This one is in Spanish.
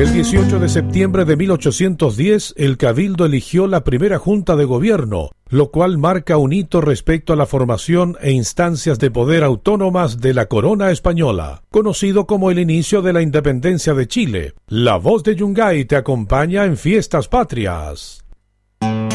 El 18 de septiembre de 1810, el Cabildo eligió la primera Junta de Gobierno, lo cual marca un hito respecto a la formación e instancias de poder autónomas de la corona española, conocido como el inicio de la independencia de Chile. La Voz de Yungay te acompaña en Fiestas Patrias.